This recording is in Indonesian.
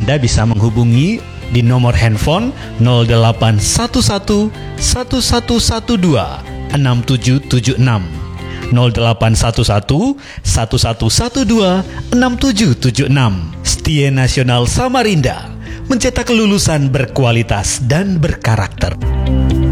Anda bisa menghubungi di nomor handphone 0811 1112 6776 0811 1112 6776. Setia Nasional Samarinda, mencetak kelulusan berkualitas dan berkarakter.